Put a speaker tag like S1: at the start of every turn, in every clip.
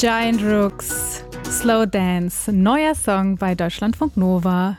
S1: Giant Rooks, Slow Dance, neuer Song bei Deutschlandfunk Nova.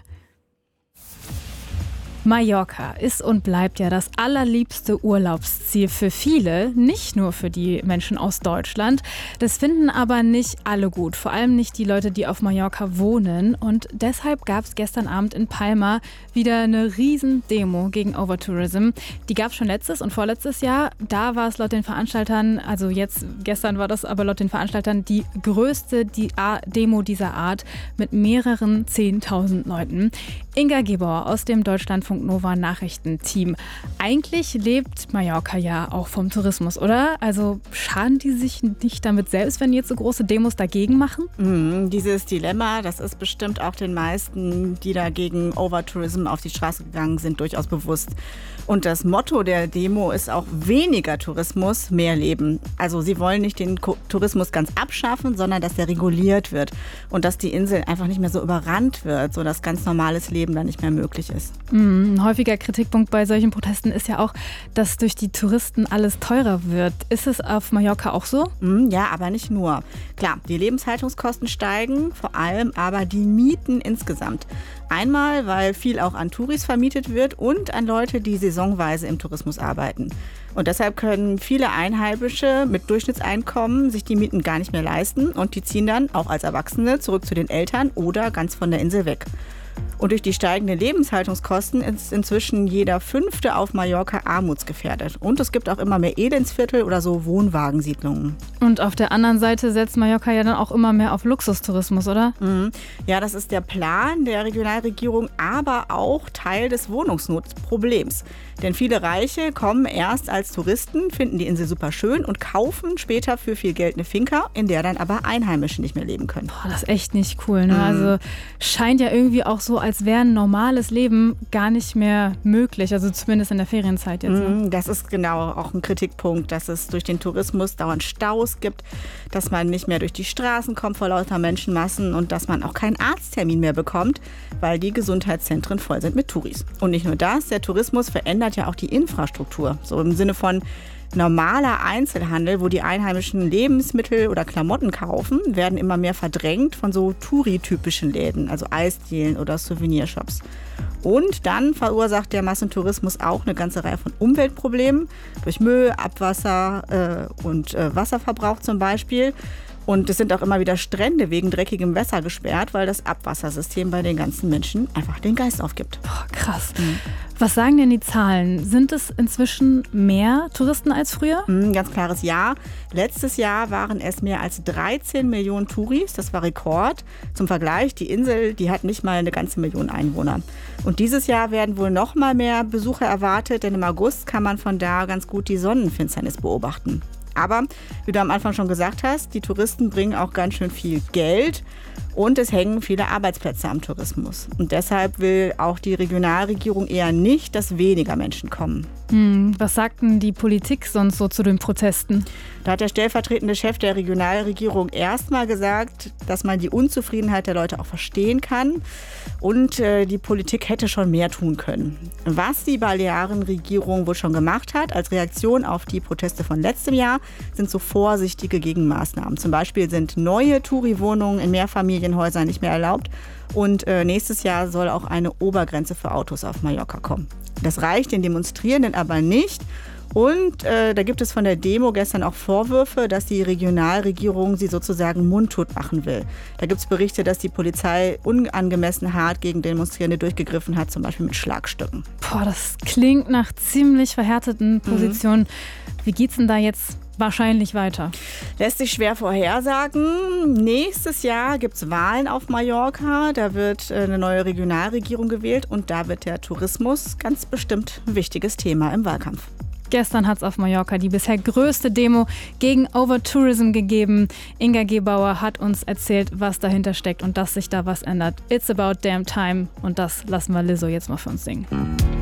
S1: Mallorca ist und bleibt ja das allerliebste Urlaubsziel für viele, nicht nur für die Menschen aus Deutschland. Das finden aber nicht alle gut, vor allem nicht die Leute, die auf Mallorca wohnen. Und deshalb gab es gestern Abend in Palma wieder eine riesen Demo gegen Overtourism. Die gab es schon letztes und vorletztes Jahr. Da war es laut den Veranstaltern, also gestern war das aber laut den Veranstaltern die größte Demo dieser Art mit mehreren 10.000 Leuten. Inga Gebauer aus dem Deutschlandfunk Nova Nachrichtenteam. Eigentlich lebt Mallorca ja auch vom Tourismus, oder? Also schaden die sich nicht damit selbst, wenn jetzt so große Demos dagegen machen?
S2: Dieses Dilemma, das ist bestimmt auch den meisten, die da gegen Overtourism auf die Straße gegangen sind, durchaus bewusst. Und das Motto der Demo ist auch weniger Tourismus, mehr Leben. Also sie wollen nicht den Tourismus ganz abschaffen, sondern dass der reguliert wird und dass die Insel einfach nicht mehr so überrannt wird, sodass ganz normales Leben dann nicht mehr möglich ist.
S1: Ein häufiger Kritikpunkt bei solchen Protesten ist ja auch, dass durch die Touristen alles teurer wird. Ist es auf Mallorca auch so?
S2: Ja, aber nicht nur. Klar, die Lebenshaltungskosten steigen, vor allem aber die Mieten insgesamt. Einmal, weil viel auch an Touris vermietet wird und an Leute, die saisonweise im Tourismus arbeiten. Und deshalb können viele Einheimische mit Durchschnittseinkommen sich die Mieten gar nicht mehr leisten und die ziehen dann auch als Erwachsene zurück zu den Eltern oder ganz von der Insel weg. Und durch die steigenden Lebenshaltungskosten ist inzwischen jeder Fünfte auf Mallorca armutsgefährdet. Und es gibt auch immer mehr Elendsviertel oder so Wohnwagensiedlungen.
S1: Und auf der anderen Seite setzt Mallorca ja dann auch immer mehr auf Luxustourismus, oder?
S2: Ja, das ist der Plan der Regionalregierung, aber auch Teil des Wohnungsnotproblems. Denn viele Reiche kommen erst als Touristen, finden die Insel super schön und kaufen später für viel Geld eine Finca, in der dann aber Einheimische nicht mehr leben können.
S1: Das ist echt nicht cool, ne? Also scheint ja irgendwie auch so, als wäre ein normales Leben gar nicht mehr möglich, also zumindest in der Ferienzeit jetzt. Ne?
S2: Das ist genau auch ein Kritikpunkt, dass es durch den Tourismus dauernd Staus gibt, dass man nicht mehr durch die Straßen kommt vor lauter Menschenmassen und dass man auch keinen Arzttermin mehr bekommt, weil die Gesundheitszentren voll sind mit Touris. Und nicht nur das, der Tourismus verändert ja auch die Infrastruktur, so im Sinne von normaler Einzelhandel, wo die Einheimischen Lebensmittel oder Klamotten kaufen, werden immer mehr verdrängt von so Touri-typischen Läden, also Eisdielen oder Souvenirshops. Und dann verursacht der Massentourismus auch eine ganze Reihe von Umweltproblemen durch Müll, Abwasser und Wasserverbrauch zum Beispiel. Und es sind auch immer wieder Strände wegen dreckigem Wasser gesperrt, weil das Abwassersystem bei den ganzen Menschen einfach den Geist aufgibt.
S1: Krass. Was sagen denn die Zahlen? Sind es inzwischen mehr Touristen als früher?
S2: Ganz klares Ja. Letztes Jahr waren es mehr als 13 Millionen Touris. Das war Rekord. Zum Vergleich, die Insel, die hat nicht mal eine ganze Million Einwohner. Und dieses Jahr werden wohl noch mal mehr Besucher erwartet, denn im August kann man von da ganz gut die Sonnenfinsternis beobachten. Aber, wie du am Anfang schon gesagt hast, die Touristen bringen auch ganz schön viel Geld und es hängen viele Arbeitsplätze am Tourismus. Und deshalb will auch die Regionalregierung eher nicht, dass weniger Menschen kommen.
S1: Was sagt denn die Politik sonst so zu den Protesten?
S2: Da hat der stellvertretende Chef der Regionalregierung erstmal gesagt, dass man die Unzufriedenheit der Leute auch verstehen kann und die Politik hätte schon mehr tun können. Was die Balearenregierung wohl schon gemacht hat als Reaktion auf die Proteste von letztem Jahr, sind so vorsichtige Gegenmaßnahmen. Zum Beispiel sind neue Touri-Wohnungen in Mehrfamilienhäusern nicht mehr erlaubt und nächstes Jahr soll auch eine Obergrenze für Autos auf Mallorca kommen. Das reicht den Demonstrierenden aber nicht. Und da gibt es von der Demo gestern auch Vorwürfe, dass die Regionalregierung sie sozusagen mundtot machen will. Da gibt es Berichte, dass die Polizei unangemessen hart gegen Demonstrierende durchgegriffen hat, zum Beispiel mit Schlagstöcken.
S1: Das klingt nach ziemlich verhärteten Positionen. Wie geht's denn da jetzt wahrscheinlich weiter?
S2: Lässt sich schwer vorhersagen. Nächstes Jahr gibt es Wahlen auf Mallorca. Da wird eine neue Regionalregierung gewählt und da wird der Tourismus ganz bestimmt ein wichtiges Thema im Wahlkampf.
S1: Gestern hat es auf Mallorca die bisher größte Demo gegen Overtourism gegeben. Inga Gebauer hat uns erzählt, was dahinter steckt und dass sich da was ändert. It's about damn time. Und das lassen wir Lizzo jetzt mal für uns singen.